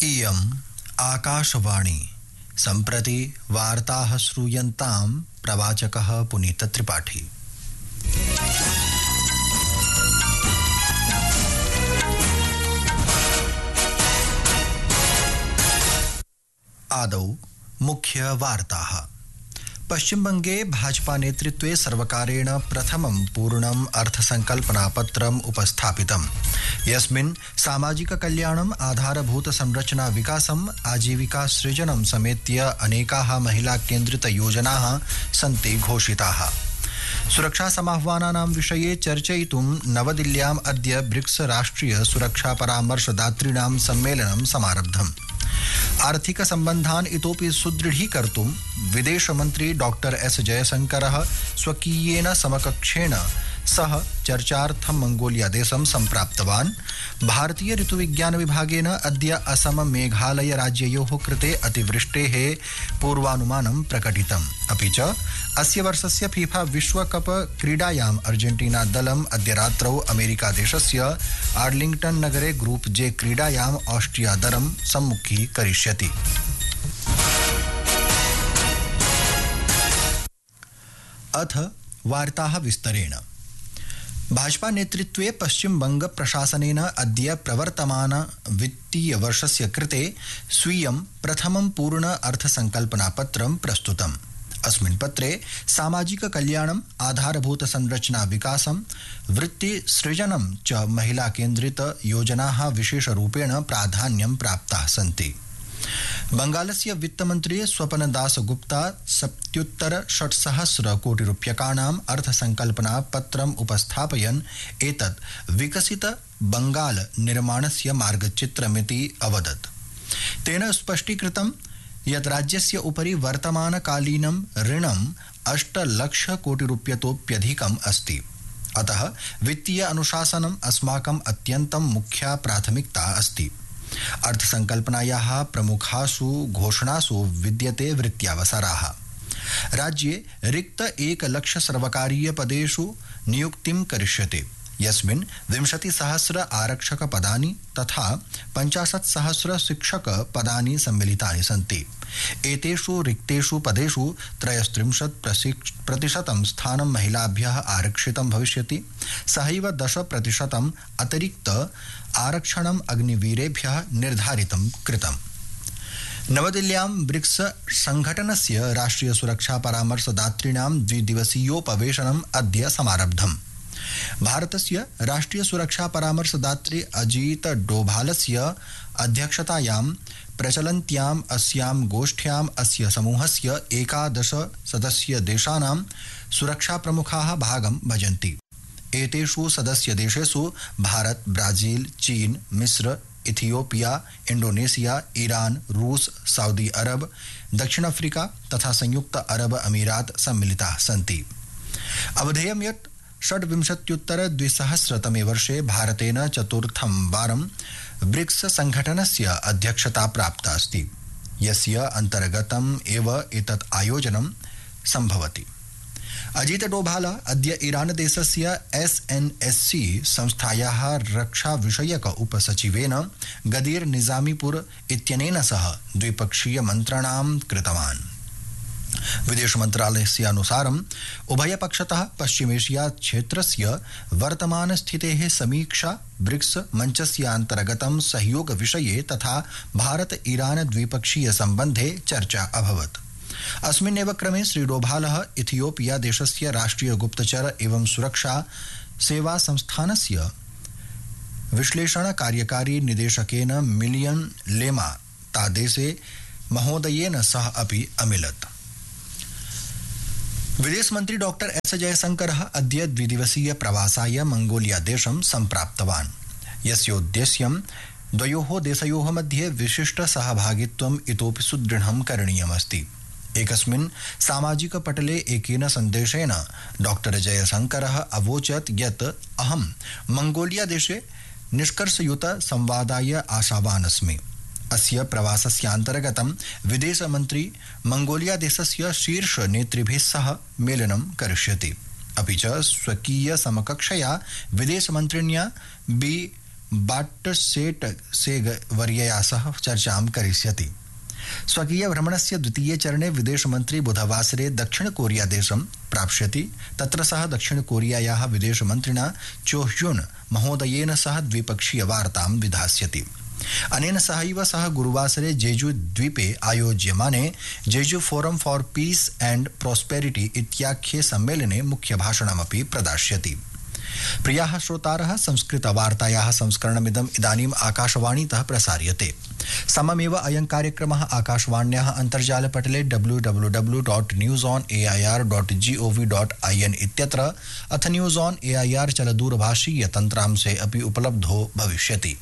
इयम् आकाशवाणी सम्प्रति वार्ताः श्रूयन्तां प्रवाचकः पुनीतत्रिपाठी। आदौ मुख्य वार्ताः। पश्चिमबंगे भाजपा नेतृत्वे सर्वकारेण प्रथमं पूर्णम् अर्थसंकल्पनापत्रम् उपस्थापितम्, यस्मिन् सामाजिक कल्याणम्, आधारभूत संरचना विकासम्, आजीविका सृजनं समेत्य अनेकाः महिला केन्द्रित योजनाः सन्ति घोषिताः। सुरक्षा समाह्वानानां विषये चर्चयितुं नवदिल्ल्याम् अद्य ब्रिक्स राष्ट्रिय सुरक्षा परामर्शदातॄणां सम्मेलनं समारब्धम्। आर्थिक सम्बन्धान् इतोपि सुदृढीकर्तुं विदेशमन्त्री डॉक्टर एस जयशंकरः स्वकीयेन समकक्षेण सह चर्चार्थं मंगोलिया देशं सम्प्राप्तवान्। भारतीय ऋतुविज्ञान विभागेन अद्य असम मेघालय राज्ययोः कृते अतिवृष्टेः पूर्वानुमानं प्रकटितम्। अपि च अस्य वर्षस्य फीफा विश्वकप क्रीडायाम् अर्जेंटीना दलम् अद्य रात्रौ अमेरिका देशस्य आर्लिंग्टन नगरे ग्रुप जे क्रीडायाम् ऑस्ट्रिया दलं सम्मुखीकरिष्यति। अथ वार्ताः विस्तरेण। भाजपा नेतृत्वे पश्चिम बंग प्रशासनेन अद्य प्रवर्तमान वित्तीय वर्षस्य कृते स्वीयं प्रथमं पूर्ण अर्थसंकल्पनापत्रं प्रस्तुतम्। अस्मिन् पत्रे सामाजिक कल्याणम्, आधारभूत संरचना विकासं, वृत्ति सृजनं च महिला केन्द्रित योजनाः विशेषरूपेण प्राधान्यं प्राप्ताः सन्ति। बंगालस्य वित्तमन्त्री स्वपनदास गुप्ता 77,600 कोटिरूप्यकाणाम् अर्थसंकल्पनापत्रम् उपस्थापयन् एतत् विकसित बंगाल निर्माणस्य मार्गचित्रमिति अवदत्। तेन स्पष्टीकृतं यत् राज्यस्य उपरि वर्तमानकालीनं ऋणम् 8 लाख कोटिरूप्यतोप्यधिकम् अस्ति। अतः वित्तीय अनुशासनम् अस्माकम् अत्यन्तं मुख्या प्राथमिकता अस्ति। अर्थसंकल्पनायाः प्रमुखासु घोषणासु विद्यते वृत्त्यवसराः। राज्ये रिक्त 1 लाख सर्वकारीय पदेषु नियुक्तिं करिष्यते, यस्मिन् 20,000 आरक्षक पदानि तथा 50,000 शिक्षक पदानि सम्मिलितानि सन्ति। एतेषु रिक्तेषु पदेषु 33% स्थानं महिलाभ्यः आरक्षितं भविष्यति। सहैव 10% अतिरिक्त आरक्षणम् अग्निवीरेभ्यः निर्धारितं कृतम्। नवदिल्ल्यां ब्रिक्स संघटनस्य राष्ट्रिय सुरक्षा परामर्शदातॄणां द्विदिवसीयोपवेशनम् अद्य समारब्धम्। भारतस्य राष्ट्रिय सुरक्षा परामर्शदात्री अजीत डोभालस्य अध्यक्षतायां प्रचलन्त्याम् अस्यां गोष्ठ्याम् अस्य समूहस्य 11 सदस्य देशानां सुरक्षा प्रमुखाः भागं भजन्ति। एतेषु सदस्य देशेषु भारत, ब्राजील, चीन, मिस्र, इथियोपिया, इंडोनेशिया, ईरान, रूस, सऊदी अरब, दक्षिण अफ्रीका तथा संयुक्त अरब अमीरात सम्मिलिताः सन्ति। अवधेयं यत् 26-2000 वर्षे भारतेन चतुर्थं वारं ब्रिक्स संघटनस्य अध्यक्षता प्राप्ता अस्ति, यस्य अन्तर्गतम् एव एतत् आयोजनं सम्भवति। अजीत डोभाल अद्य ईरान देशस्य SNSC संस्थायाः रक्षा विषयक उपसचिवेन गदीर निजामीपुर इत्यनेन सह द्विपक्षीय मन्त्रणां कृतवान्। विदेश मन्त्रालयस्य अनुसारम् उभयपक्षतः पश्चिमेशिया क्षेत्रस्य वर्तमान स्थितेः समीक्षा, ब्रिक्स मञ्चस्य अन्तर्गतं सहयोग विषये तथा भारत ईरान द्विपक्षीय सम्बन्धे चर्चा अभवत्। अस्मिन्नेव क्रमे श्री डोभालः इथियोपिया देशस्य राष्ट्रिय गुप्तचर एवं सुरक्षा सेवा संस्थानस्य विश्लेषण कार्यकारी निदेशकेन मिलियन लेमा तादेसे महोदयेन सह अपि अमिलत्। विदेश मंत्री डॉक्टर एस जयशंकरः अद्य द्विदिवसीय प्रवासाय मंगोलिया देशं सम्प्राप्तवान्, यस्योद्देश्यं द्वयोः देशयोः मध्ये विशिष्ट सहभागित्वम् इतोपि सुदृढं करणीयमस्ति। एकस्मिन् सामाजिक पटले एकेन सन्देशेन डॉक्टर जयशंकरः अवोचत् यत् अहं मंगोलिया देशे निष्कर्षयुत संवादाय आशावान् अस्मि। अस्य प्रवासस्यान्तर्गतं विदेशमन्त्री मंगोलिया देशस्य शीर्ष नेतृभिः सह मेलनं करिष्यति। अपि च स्वकीय समकक्षया विदेशमन्त्रिण्या बी बाट्टसेट सेग वर्यया सह चर्चां करिष्यति। स्वकीय भ्रमणस्य द्वितीये चरणे विदेशमन्त्री बुधवासरे दक्षिण कोरिया देशं प्राप्स्यति। तत्र सः दक्षिण कोरियायाः विदेशमन्त्रिणा चो ह्युन महोदयेन सह द्विपक्षीय वार्तां विधास्यति। अनेन सहैव सः गुरुवासरे जेजू द्वीपे आयोज्यमाने जेजू forum for piece and prosperity इत्याख्ये सम्मेलने मुख्य भाषणमपि प्रदास्यति। प्रियाः श्रोतारः, संस्कृतवार्तायाः संस्करणमिदम् इदानीम् आकाशवाणीतः प्रसार्यते। सममेव अयं कार्यक्रमः आकाशवाण्याः अन्तर्जालपटले www.newsonair.gov.in इत्यत्र अथ न्यूज़ ऑन एआईआर चलदूरभाषीय तन्त्रांशे अपि उपलब्धो भविष्यति।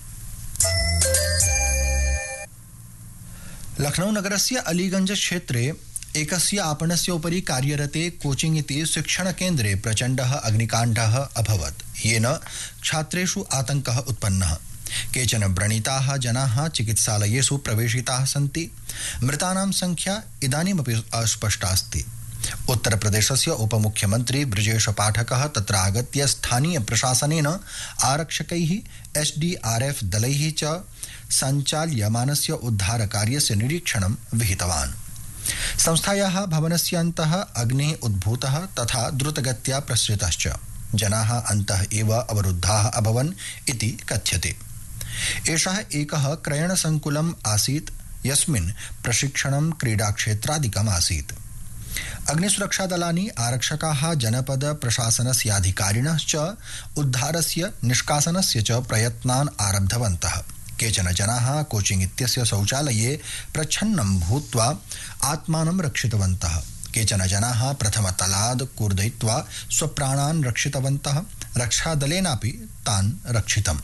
लखनऊ नगरस्य अलीगंज क्षेत्रे एकस्य आपणस्य उपरि कार्यरते कोचिंग इति शिक्षणकेन्द्रे प्रचण्डः अग्निकाण्डः अभवत्, येन छात्रेषु आतङ्कः उत्पन्नः। केचन व्रणिताः जनाः चिकित्सालयेषु प्रवेशिताः सन्ति। मृतानां संख्या इदानीमपि अस्पष्टा अस्ति। उत्तरप्रदेशस्य उपमुख्यमन्त्री ब्रजेश पाठकः तत्र आगत्य स्थानीय प्रशासनेन आरक्षकैः एसडीआरएफ दलैः च सञ्चाल्यमानस्य उद्धारकार्यस्य निरीक्षणं विहितवान्। संस्थायाः भवनस्य अन्तः अग्निः उद्भूतः तथा द्रुतगत्या प्रसृतश्च। जनाः अन्तः एव अवरुद्धाः अभवन् इति कथ्यते। एषः एकः क्रयणसङ्कुलम् आसीत्, यस्मिन् प्रशिक्षणं क्रीडाक्षेत्रादिकम् आसीत्। अग्निसुरक्षादलानि, आरक्षकाः, जनपद प्रशासनस्य अधिकारिणश्च उद्धारस्य निष्कासनस्य च प्रयत्नान् आरब्धवन्तः। केचन जनाः कोचिंग इत्यस्य शौचालये प्रच्छन्नं भूत्वा आत्मानं रक्षितवन्तः। केचन जनाः प्रथमतलाद् कूर्दयित्वा स्वप्राणान् रक्षितवन्तः। रक्षादलेनापि तान् रक्षितम्।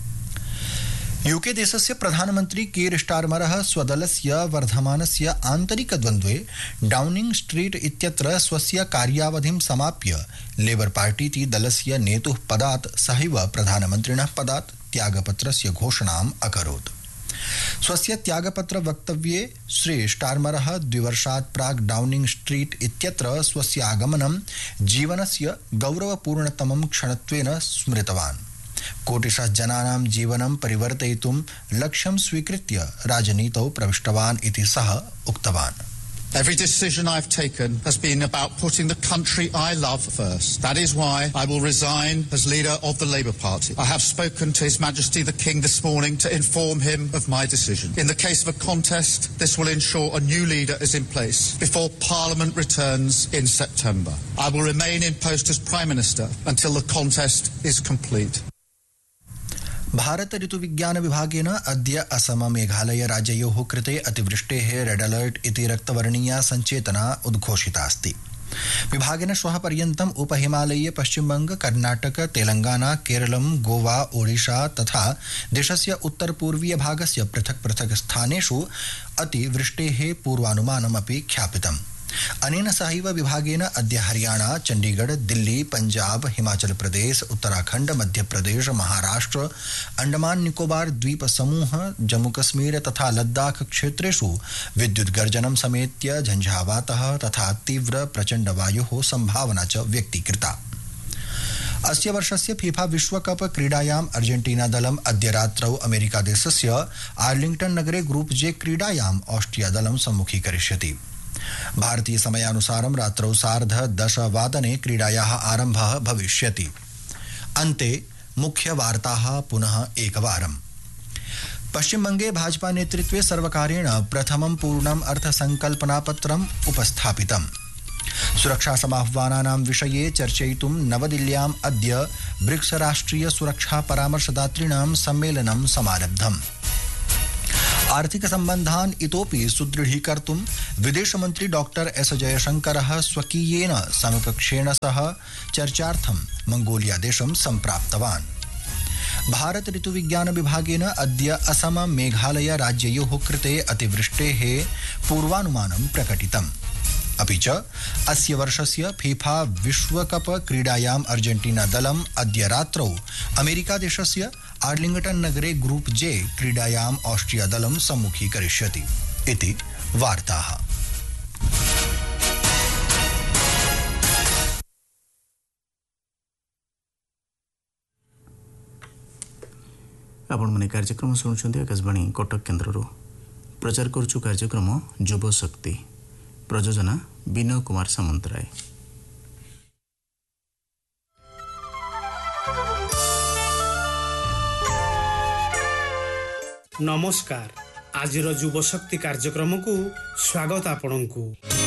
यूके देशस्य प्रधानमन्त्री कीर स्टारमरः स्वदलस्य वर्धमानस्य आन्तरिकद्वन्द्वे डाउनिंग स्ट्रीट इत्यत्र स्वस्य कार्यावधिं समाप्य लेबर पार्टी इति दलस्य नेतुः पदात् सहैव प्रधानमन्त्रिणः पदात् त्यागपत्रस्य घोषणाम् अकरोत्। स्वस्य त्यागपत्र वक्तव्ये श्री स्टारमरः 2 वर्षात् प्राक् डाउनिंग स्ट्रीट इत्यत्र स्वस्य आगमनं जीवनस्य गौरवपूर्णतमं क्षणत्वेन स्मृतवान्। कोटिशः जनानां जीवनं परिवर्तयितुं लक्ष्यं स्वीकृत्य राजनीतौ प्रविष्टवान् इति सः उक्तवान्। Every decision I've taken has been about putting the country I love first. That is why I will resign as leader of the Labour Party. I have spoken to His Majesty the King this morning to inform him of my decision. In the case of a contest, this will ensure a new leader is in place before Parliament returns in September. I will remain in post as Prime Minister until the contest is complete. Bharat ऋतुविज्ञान विभागेन अद्य असम मेघालय राज्ययोः कृते अतिवृष्टेः red alert इति रक्तवर्णीया सञ्चेतना उद्घोषिता अस्ति। विभागेन श्वः पर्यन्तम् उपहिमालयीय पश्चिमबंग, कर्नाटक, तेलंगाना, केरलं, गोवा, ओडिशा तथा देशस्य उत्तरपूर्वीय भागस्य पृथक् पृथक् स्थानेषु अतिवृष्टेः पूर्वानुमानमपि ख्यापितम्। अनेन सहैव विभागेन अद्य हरियाणा, चंडीगढ़, दिल्ली, पंजाब, हिमाचल प्रदेश, उत्तराखंड, मध्य प्रदेश, महाराष्ट्र, अंडमान निकोबार द्वीप समूह, जम्मू कश्मीर तथा लद्दाख क्षेत्रेषु विद्युत् गर्जनं समेत्य झंझावातः तथा तीव्र प्रचंड वायोः संभावना च व्यक्तीकृता। अस्य वर्षस्य फीफा विश्वकप क्रीडायाम् अर्जेंटीना दलम् अद्य रात्रौ अमेरिका देशस्य आर्लिंगटन नगरे ग्रुप जे क्रीडायाम् ऑस्ट्रिया दलं सम्मुखीकरिष्यति। भारतीय समयानुसारं रात्रौ 10:30 क्रीडायाः आरम्भः भविष्यति। अन्ते मुख्यवार्ताः पुनः एकवारम्। पश्चिमबंगे भाजपा नेतृत्वे सर्वकारेण प्रथमं पूर्णम् अर्थसंकल्पनापत्रम् उपस्थापितम्। सुरक्षा समाह्वानानां विषये चर्चयितुं नवदिल्ल्याम् अद्य ब्रिक्स राष्ट्रिय सुरक्षा परामर्शदातॄणां सम्मेलनं समारब्धम्। आर्थिक सम्बन्धान् इतोपि सुदृढीकर्तुं विदेशमन्त्री डॉक्टर एस जयशंकरः स्वकीयेन समकक्षेण सह चर्चार्थं मंगोलिया देशं सम्प्राप्तवान्। भारत ऋतुविज्ञान विभागेन अद्य असम मेघालय राज्ययोः कृते अतिवृष्टेः पूर्वानुमानं प्रकटितम्। अपि च अस्य वर्षस्य फीफा विश्वकप क्रीडायाम् अर्जेंटीना दलम् अद्य रात्रौ अमेरिका देशस्य आर्लिंगटन नगरे ग्रुप जे क्रीडायाम् ऑस्ट्रिया दलं सम्मुखीकरिष्यति इति वार्ताः। आपण माने कार्यक्रम शुणुंट आकाशवाणी कटक केन्द्र प्रचार करुचु कार्यक्रम युव शक्ति प्रयोजना विनय कुमार सामंतराय। नमस्कार आज युव शक्ति कार्यक्रम को स्वागत आपण को।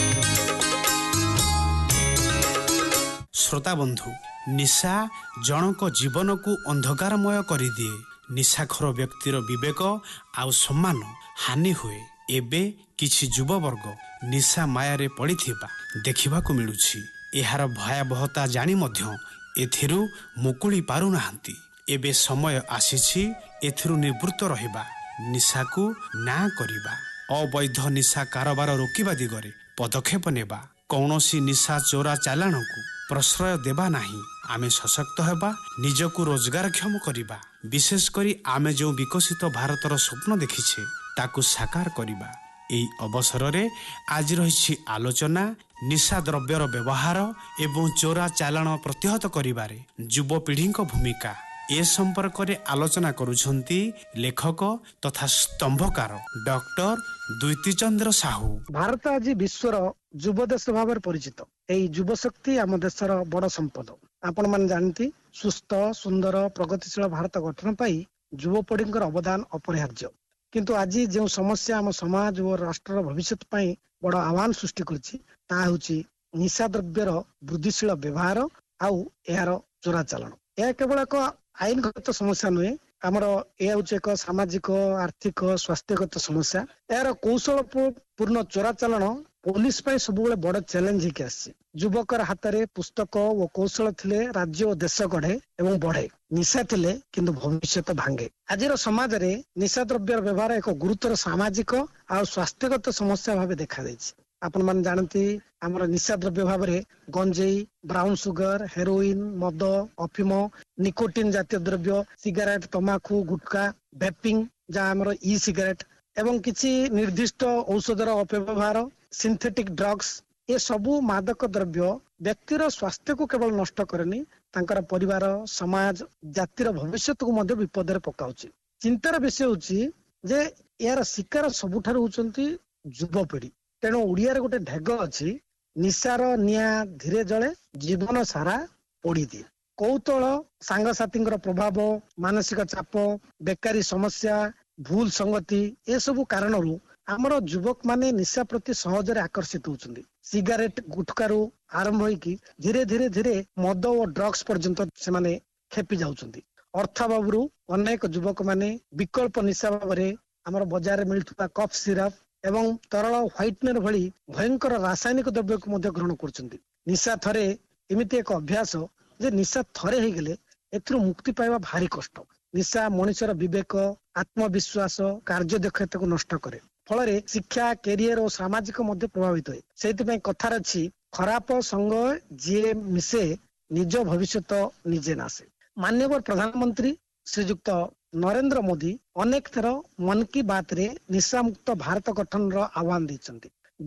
श्रोता बंधु निशा जनक जीवन को अंधकारमय कर दिए। निशाखोर व्यक्तिर विवेक आउ सम्मान हानि हुए। एबे किछि युववर्ग निशा मायारे पड़िथिबा देखिबाकु मिलुछि। एहार भयावहता जानी मध्य एथिरु मुकुली पारु नाहंती। एबे समय आसीछि एथिरु निवृत्त रहिबा, निशाकु ना करिबा, अवैध निशा कारोबार रोकिबा दिगरे पदक्षेप नेबा, कौनसी निशा चोरा चालाणकु प्रश्रय देबा नाही। आमे सशक्त हेबा, निजकु रोजगारक्षम करिबा, विशेष करी आमे जो विकसित भारतर स्वप्न देखिछे ताकु साकार करिबा। एई अवसर रे आज रहिछि आलोचना निशा द्रव्यर व्यवहार एवं चोरा चालाण प्रतिहत करिबारे युव पीढ़ीक भूमिका। ए संपर्क रे आलोचना करुछंती लेखक तथा स्तंभकार डॉक्टर द्वितीचंद्र साहू। भारत आज विश्वर युव देश भाव परिचित। एई युव शक्ति आम देशर बड़ संपद। आपण मान जानती सुस्थ सुंदर प्रगतिशील भारत गठन पाई युवपीढ़ी अवदान अपरिहार्य। किंतु आज जो समस्या आम समाज और राष्ट्र भविष्य बड़ आह्वान सृष्टि करछि ता होछि निशा द्रव्यर वृद्धिशील व्यवहार आउ यार चोराचालाण। यह केवल एक आईनगत समस्या नुहे, आमर यह हूँ एक सामाजिक आर्थिक स्वास्थ्यगत समस्या। यार कौशल पूर्ण चोराचालाण पुलिस सब बड़ चैलेंज होकर आसी। युवकर हाथ में पुस्तक और कौशल थिले राज्य और देश गढ़े एवं बढ़े, निशा थिले किंतु भविष्य भांगे। आज समाज रे निशा द्रव्यर व्यवहार एक गुरुतर सामाजिक और स्वास्थ्यगत समस्या भाव देखा देछि। आपण मान जानती आमर निशा द्रव्य भाव में गंजेई, ब्राउन सुगर, हेरोइन, मद, अफिम, निकोटिन जातीय द्रव्य, सिगारेट, तमाकू, गुटखा, वेपिंग जहाँ आमर ई सिगारेट एवं किसी निर्दिष्ट औषधर अपव्यवहार, सिंथेटिक ड्रग्स, ये सबू मादक द्रव्य व्यक्तिर स्वास्थ्य को केवल नष्ट करेनी, तांकर परिवार, समाज, जातिर भविष्य को मध्य विपद रे पकाउची। चिंतार विषय होची जे यार शिकार सबुठार होचंती युवपीढ़ी। तेणु ओडिया रे गोटे ढेग अछि, निशार निया धीरे जले जीवन सारा पोड़ी दिए। कौतल, सांगसाथींकर प्रभाव, मानसिक चाप, बेकारी समस्या, भूल संगति, ए सबु कारणरू आमर युवक माने निशा प्रति सहजरे आकर्षित होउछन्ती। सिगारेट गुटखारू आरंभ होइकी धीरे धीरे धीरे मद और ड्रग्स पर्यंत से माने खेपी जाउछन्ती। अर्थाभावरू अनेक युवक माने विकल्प निशा भावरे आमर बाजार मिलुवा कफ सिरप एवं तरल व्हाइटनर भली भयंकर रासायनिक द्रव्य को मध्य ग्रहण करछन्ती। निशा थरे एमिति एक अभ्यास जे निशा थरे हे गेले एथरु मुक्ति पाइबा भारी कष्ट। निशा मनुष्यर विवेक, आत्मविश्वास, कार्य दक्षता को नष्ट करे। फल शिक्षा, कैरियर और सामाजिक मध्य प्रभावित हुए। से कथार अच्छी खराब संग जी मिसे निज भविष्य निजे नासे। माननीय प्रधानमंत्री श्रीयुक्त नरेंद्र मोदी अनेक थर मन की बात रे निशा मुक्त भारत गठन आह्वान देछन्ती।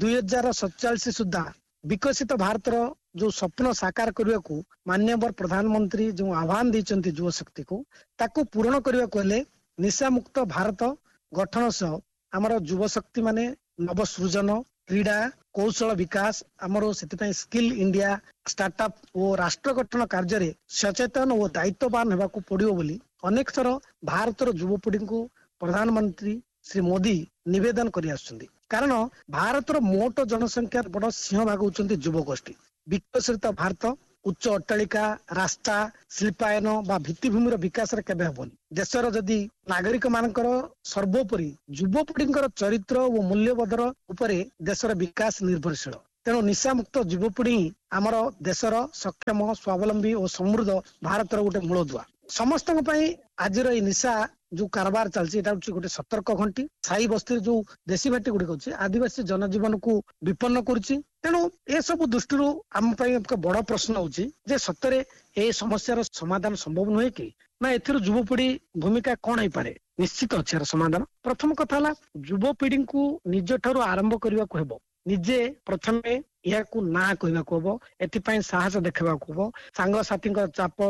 2047 सुधा विकसित भारत जो स्वप्न साकार करने को माननीय प्रधानमंत्री जो आह्वान देछन्ती युव शक्ति को ताकू पूर्ण करने को हेले निशा मुक्त भारत गठन सह आमर युव शक्ति माने नव सृजन, क्रीड़ा, कौशल विकास, आमर से स्किल इंडिया, स्टार्टअप और राष्ट्र गठन कार्य सचेतन और दायित्ववान होगा पड़ो बोली अनेक थर भारतर युवपीढ़ी को प्रधानमंत्री श्री मोदी निवेदन कर आसुछन्ती। कारण भारतर मोट जनसंख्या बड़ सिंह भाग होउछन्ती युवगोष्ठी। विकसित भारत उच्च अट्टालिका, रास्ता, शिल्पायन बा भित्तिभूमिर विकास केबे हेबनी। देशर जदि नागरिक मानकर सर्वोपरि युवपीढ़ी चरित्र और मूल्यबोधर उपरे देशर विकास निर्भरशील। तेणु निशा मुक्त युवपीढ़ी आमर देशर सक्षम, स्वावलंबी और समृद्ध भारतर गोटे मूलदुआ। समस्त आज निशा जो कारबार चलती गोटे सतर्क घंटी। साई बस्ती जो देशी भाटी गुड़िक अच्छे आदिवासी जनजीवन को विपन्न करुच्ची। तेणु ए सब दृष्टि आम बड़ प्रश्न होचे सतरे ए समस्यार समाधान संभव नुहे कि ना एथिर युवपीढ़ी भूमिका कौन हो पारे। निश्चित अच्छे समाधान प्रथम कथा है युवपीढ़ी को निज ठारू आरंभ करने को हेबो। निजे प्रथम या ना कहवाक हम, एपाई साहस देखा हम, सांगसाथी चाप,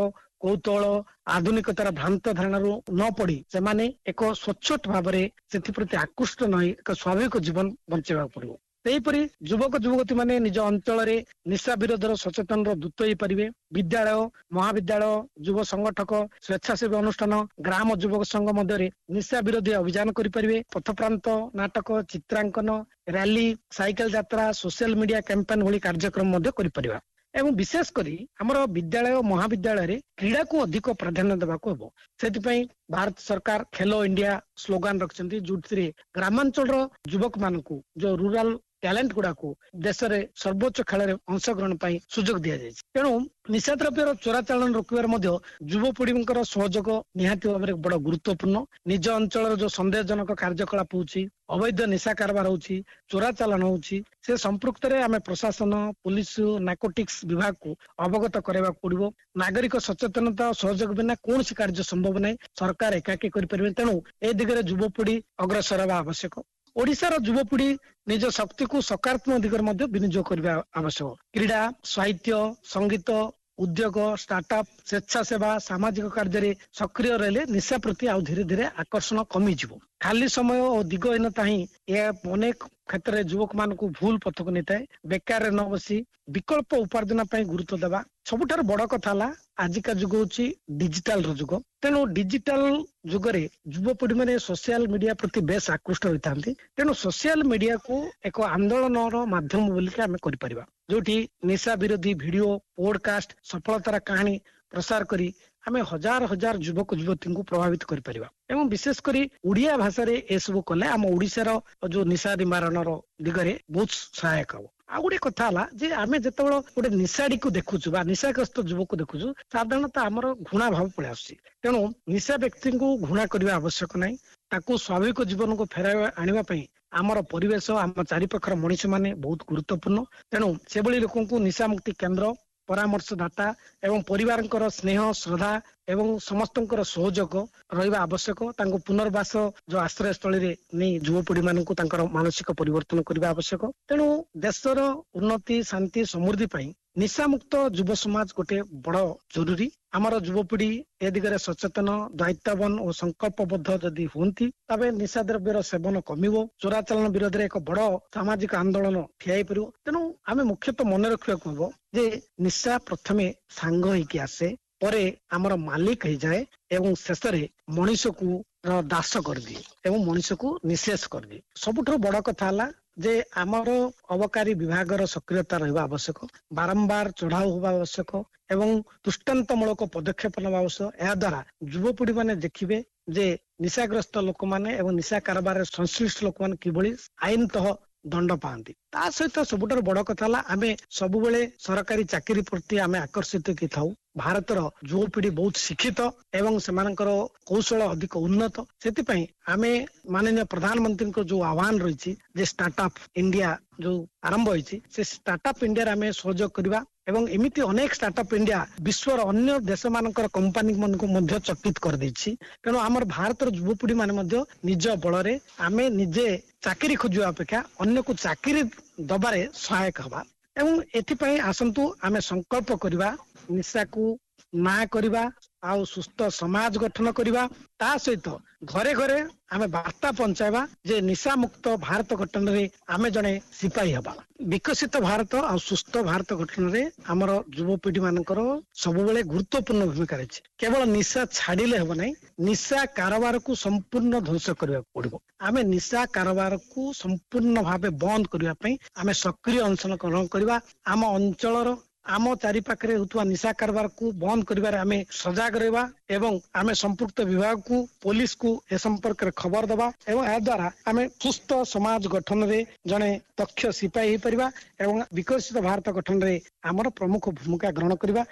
କୌତୁହଳ ଆଧୁନିକତାର ଭ୍ରାନ୍ତ ଧାରଣାରୁ ନ ପଡି ସେମାନେ ଏକ ସ୍ୱଚ୍ଛଟ ଭାବରେ ସେଥିପ୍ରତି ଆକୃଷ୍ଟ ନ ହୋଇ ଏକ ସ୍ୱାଭାବିକ ଜୀବନ ବଞ୍ଚିବାକୁ ପଡିବ। ସେହିପରି ଯୁବକ ଯୁବତୀ ମାନେ ନିଜ ଅଞ୍ଚଳରେ ନିଶା ବିରୋଧର ସଚେତନର ଦୂତ ହେଇପାରିବେ। ବିଦ୍ୟାଳୟ, ମହାବିଦ୍ୟାଳୟ, ଯୁବ ସଂଗଠକ, ସ୍ୱେଚ୍ଛାସେବୀ ଅନୁଷ୍ଠାନ, ଗ୍ରାମ ଯୁବକ ସଂଘ ମଧ୍ୟରେ ନିଶା ବିରୋଧୀ ଅଭିଯାନ କରିପାରିବେ। ପଥପ୍ରାନ୍ତ ନାଟକ, ଚିତ୍ରାଙ୍କନ, ରାଲି, ସାଇକେଲ ଯାତ୍ରା, ସୋସିଆଲ ମିଡିଆ କ୍ୟାମ୍ପେନ ଭଳି କାର୍ଯ୍ୟକ୍ରମ ମଧ୍ୟ କରିପାରିବା। ଏବଂ ବିଶେଷ କରି ଆମର ବିଦ୍ୟାଳୟ ମହାବିଦ୍ୟାଳୟରେ କ୍ରୀଡ଼ାକୁ ଅଧିକ ପ୍ରାଧାନ୍ୟ ଦେବାକୁ ହେବ। ସେଥିପାଇଁ ଭାରତ ସରକାର ଖେଲୋ ଇଣ୍ଡିଆ ସ୍ଲୋଗାନ ରଖିଛନ୍ତି, ଯୋଉଥିରେ ଗ୍ରାମାଞ୍ଚଳର ଯୁବକ ମାନଙ୍କୁ ଯୋଉ ରୁରାଲ ଟ୍ୟାଲେଣ୍ଟ ଗୁଡାକୁ ଦେଶରେ ସର୍ବୋଚ୍ଚ ଖେଳରେ ଅଂଶଗ୍ରହଣ ପାଇଁ ସୁଯୋଗ ଦିଆଯାଇଛି। ତେଣୁ ନିଶା ଦ୍ରବ୍ୟର ଚୋରାଚାଲାଣ ରୋକିବାର ମଧ୍ୟ ଯୁବପିଢିଙ୍କର ସହଯୋଗ ନିହାତି ଭାବରେ ବଡ ଗୁରୁତ୍ୱପୂର୍ଣ୍ଣ। ନିଜ ଅଞ୍ଚଳର ଯୋଉ ସନ୍ଦେହଜନକ କାର୍ଯ୍ୟକଳାପ ହଉଛି, ଅବୈଧ ନିଶା କାରବାର ହଉଛି, ଚୋରାଚାଲାଣ ହଉଛି, ସେ ସମ୍ପୃକ୍ତରେ ଆମେ ପ୍ରଶାସନ, ପୁଲିସ, ନାର୍କୋଟିକ୍ସ ବିଭାଗକୁ ଅବଗତ କରାଇବାକୁ ପଡିବ। ନାଗରିକ ସଚେତନତା ଓ ସହଯୋଗ ବିନା କୌଣସି କାର୍ଯ୍ୟ ସମ୍ଭବ ନାହିଁ। ସରକାର ଏକାକୀ କରିପାରିବେ। ତେଣୁ ଏ ଦିଗରେ ଯୁବପିଢି ଅଗ୍ରସର ହେବା ଆବଶ୍ୟକ। ଓଡିଶାର ଯୁବପିଢି ନିଜ ଶକ୍ତିକୁ ସକାରାତ୍ମକ ଦିଗରେ ମଧ୍ୟ ବିନିଯୋଗ କରିବା ଆବଶ୍ୟକ। କ୍ରୀଡ଼ା, ସାହିତ୍ୟ, ସଙ୍ଗୀତ, ଉଦ୍ୟୋଗ, ଷ୍ଟାର୍ଟଅପ୍, ସ୍ୱେଚ୍ଛାସେବା, ସାମାଜିକ କାର୍ଯ୍ୟରେ ସକ୍ରିୟ ରହିଲେ ନିଶା ପ୍ରତି ଆଉ ଧୀରେ ଧୀରେ ଆକର୍ଷଣ କମିଯିବ। ଖାଲି ସମୟ ଓ ଦିଗହୀନତା ହିଁ ଏହା ଅନେକ କ୍ଷେତ୍ରରେ ଯୁବକ ମାନଙ୍କୁ ଭୁଲ ପଥକୁ ନେଇଥାଏ। ବେକାରରେ ନ ବସି ବିକଳ୍ପ ଉପାର୍ଜନ ପାଇଁ ଗୁରୁତ୍ୱ ଦେବା। ସବୁଠାରୁ ବଡ କଥା ହେଲା ଆଜିକା ଯୁଗ ହଉଛି ଡିଜିଟାଲର ଯୁଗ। ତେଣୁ ଡିଜିଟାଲ ଯୁଗରେ ଯୁବପିଢି ମାନେ ସୋସିଆଲ ମିଡିଆ ପ୍ରତି ବେଶ ଆକୃଷ୍ଟ ହୋଇଥାନ୍ତି। ତେଣୁ ସୋସିଆଲ ମିଡିଆକୁ ଏକ ଆନ୍ଦୋଳନର ମାଧ୍ୟମ ବୋଲିକି ଆମେ କରିପାରିବା, ଯୋଉଠି ନିଶା ବିରୋଧୀ ଭିଡିଓ, ପୋଡକାଷ୍ଟ, ସଫଳତାର କାହାଣୀ ପ୍ରସାର କରି ଆମେ ହଜାର ହଜାର ଯୁବକ ଯୁବତୀଙ୍କୁ ପ୍ରଭାବିତ କରିପାରିବା। ଏବଂ ବିଶେଷ କରି ଓଡିଆ ଭାଷାରେ ଏସବୁ କଲେ ଆମ ଓଡିଶାର ଯୋଉ ନିଶା ନିବାରଣର ଦିଗରେ ବହୁତ ସହାୟକ ହବ। ଆଉ ଗୋଟେ କଥା ହେଲା ଯେ ଆମେ ଯେତେବେଳେ ଗୋଟେ ନିଶାଡିକୁ ଦେଖୁଛୁ ବା ନିଶାଗ୍ରସ୍ତ ଯୁବକ ଦେଖୁଛୁ, ସାଧାରଣତଃ ଆମର ଘୃଣା ଭାବ ପଳେଇ ଆସୁଛି। ତେଣୁ ନିଶା ବ୍ୟକ୍ତିଙ୍କୁ ଘୃଣା କରିବା ଆବଶ୍ୟକ ନାହିଁ। ତାକୁ ସ୍ୱାଭାବିକ ଜୀବନକୁ ଫେରାଇବା ଆଣିବା ପାଇଁ ଆମର ପରିବେଶ, ଆମ ଚାରିପାଖର ମଣିଷ ମାନେ ବହୁତ ଗୁରୁତ୍ୱପୂର୍ଣ୍ଣ। ତେଣୁ ସେଭଳି ଲୋକଙ୍କୁ ନିଶାମୁକ୍ତି କେନ୍ଦ୍ର, ପରାମର୍ଶଦାତା ଏବଂ ପରିବାରଙ୍କର ସ୍ନେହ, ଶ୍ରଦ୍ଧା ଏବଂ ସମସ୍ତଙ୍କର ସହଯୋଗ ରହିବା ଆବଶ୍ୟକ। ତାଙ୍କୁ ପୁନର୍ବାସ ଯୋଉ ଆଶ୍ରୟସ୍ଥଳୀରେ ନେଇ ଯୁବପିଢି ମାନଙ୍କୁ ତାଙ୍କର ମାନସିକ ପରିବର୍ତ୍ତନ କରିବା ଆବଶ୍ୟକ। ତେଣୁ ଦେଶର ଉନ୍ନତି, ଶାନ୍ତି, ସମୃଦ୍ଧି ପାଇଁ ନିଶାମୁକ୍ତ ଯୁବ ସମାଜ ଗୋଟେ ବଡ ଜରୁରୀ। ଆମର ଯୁବପିଢି ଏ ଦିଗରେ ସଚେତନ, ଦାୟିତ୍ୱବାନ ଓ ସଂକଳ୍ପବଦ୍ଧ ଯଦି ହୁଅନ୍ତି, ତେବେ ନିଶା ଦ୍ରବ୍ୟର ସେବନ କମିବ। ଚୋରାଚାଲାଣ ବିରୋଧରେ ଏକ ବଡ ସାମାଜିକ ଆନ୍ଦୋଳନ ଠିଆ ହେଇପାରିବ। ତେଣୁ ଆମେ ମୁଖ୍ୟତଃ ମନେ ରଖିବାକୁ ହେବ ଯେ ନିଶା ପ୍ରଥମେ ସାଙ୍ଗ ହେଇକି ଆସେ, ପରେ ଆମର ମାଲିକ ହେଇଯାଏ ଏବଂ ଶେଷରେ ମଣିଷକୁ ଦାସ କରିଦିଏ ଏବଂ ମଣିଷକୁ ନିଃଶେଷ କରିଦିଏ। ସବୁଠାରୁ ବଡ କଥା ହେଲା ଯେ ଆମର ଅବକାରୀ ବିଭାଗର ସକ୍ରିୟତା ରହିବା ଆବଶ୍ୟକ। ବାରମ୍ବାର ଚଢାଉ ହେବା ଆବଶ୍ୟକ ଏବଂ ଦୃଷ୍ଟାନ୍ତମୂଳକ ପଦକ୍ଷେପ ନେବା ଆବଶ୍ୟକ। ଏହା ଦ୍ୱାରା ଯୁବପିଢି ମାନେ ଦେଖିବେ ଯେ ନିଶାଗ୍ରସ୍ତ ଲୋକମାନେ ଏବଂ ନିଶା କାରବାରରେ ସଂଶ୍ଳିଷ୍ଟ ଲୋକମାନେ କିଭଳି ଆଇନତଃ ଦଣ୍ଡ ପାଆନ୍ତି। ତା ସହିତ ସବୁଠାରୁ ବଡ କଥା ହେଲା ଆମେ ସବୁବେଳେ ସରକାରୀ ଚାକିରି ପ୍ରତି ଆମେ ଆକର୍ଷିତ କି ଥାଉ। ଭାରତର ଯୁବପିଢି ବହୁତ ଶିକ୍ଷିତ ଏବଂ ସେମାନଙ୍କର କୌଶଳ ଅଧିକ ଉନ୍ନତ। ସେଥିପାଇଁ ଆମେ ମାନନୀୟ ପ୍ରଧାନମନ୍ତ୍ରୀଙ୍କ ଯୋଉ ଆହ୍ୱାନ ରହିଛି ଯେ ଷ୍ଟାର୍ଟଅପ୍ ଇଣ୍ଡିଆ ଯୋଉ ଆରମ୍ଭ ହେଇଛି, ସେ ଷ୍ଟାର୍ଟଅପ୍ ଇଣ୍ଡିଆରେ ଆମେ ସହଯୋଗ କରିବା ଏବଂ ଏମିତି ଅନେକ ଷ୍ଟାର୍ଟଅପ୍ ଇଣ୍ଡିଆ ବିଶ୍ୱର ଅନ୍ୟ ଦେଶ ମାନଙ୍କର କମ୍ପାନୀ ମାନଙ୍କୁ ମଧ୍ୟ ଚକିତ କରିଦେଇଛି। ତେଣୁ ଆମର ଭାରତର ଯୁବପିଢି ମାନେ ମଧ୍ୟ ନିଜ ବଳରେ ଆମେ ନିଜେ ଚାକିରି ଖୋଜିବା ଅପେକ୍ଷା ଅନ୍ୟକୁ ଚାକିରି ଦବାରେ ସହାୟକ ହବା। ଏବଂ ଏଥିପାଇଁ ଆସନ୍ତୁ ଆମେ ସଂକଳ୍ପ କରିବା, ନିଶାକୁ ନା କରିବା ଆଉ ସୁସ୍ଥ ସମାଜ ଗଠନ କରିବା। ତା ସହିତ ଘରେ ଘରେ ଆମେ ବାର୍ତ୍ତା ପହଞ୍ଚାଇବା ଯେ ନିଶା ମୁକ୍ତ ଭାରତ ଗଠନରେ ଆମେ ଜଣେ ସିପାହୀ ହେବା। ବିକଶିତ ଭାରତ ଆଉ ସୁସ୍ଥ ଭାରତ ଗଠନରେ ଆମର ଯୁବପିଢି ମାନଙ୍କର ସବୁବେଳେ ଗୁରୁତ୍ୱପୂର୍ଣ୍ଣ ଭୂମିକା ରହିଛି। କେବଳ ନିଶା ଛାଡିଲେ ହେବ ନାହିଁ, ନିଶା କାରବାରକୁ ସମ୍ପୂର୍ଣ୍ଣ ଧ୍ୱଂସ କରିବାକୁ ପଡିବ। ଆମେ ନିଶା କାରବାରକୁ ସମ୍ପୂର୍ଣ୍ଣ ଭାବେ ବନ୍ଦ କରିବା ପାଇଁ ଆମେ ସକ୍ରିୟ ଅଂଶଗ୍ରହଣ କରିବା। ଆମ ଅଞ୍ଚଳର, ଆମ ଚାରିପାଖରେ ହେଉଥିବା ନିଶା କାରବାରକୁ ବନ୍ଦ କରିବାରେ ଆମେ ସଜାଗ ରହିବା ଏବଂ ଆମେ ସମ୍ପୃକ୍ତ ବିଭାଗକୁ, ପୋଲିସକୁ ଏ ସମ୍ପର୍କରେ ଖବର ଦେବା ଏବଂ ଏହା ଦ୍ୱାରା ଆମେ ସୁସ୍ଥ ସମାଜ ଗଠନରେ ଜଣେ ଦକ୍ଷ ସିପାହୀ ହେଇପାରିବା ଏବଂ ବିକଶିତ ଭାରତ ଗଠନରେ ଆମର ପ୍ରମୁଖ ଭୂମିକା ଗ୍ରହଣ କରିବା।